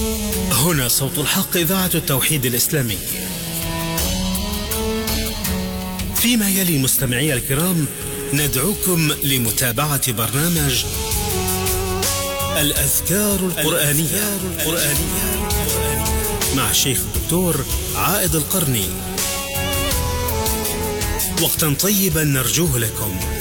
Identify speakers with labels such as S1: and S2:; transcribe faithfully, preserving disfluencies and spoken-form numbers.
S1: هنا صوت الحق، إذاعة التوحيد الإسلامي. فيما يلي مستمعي الكرام ندعوكم لمتابعة برنامج الأذكار القرآنية مع الشيخ الدكتور عائد القرني. وقتا طيبا نرجوه لكم.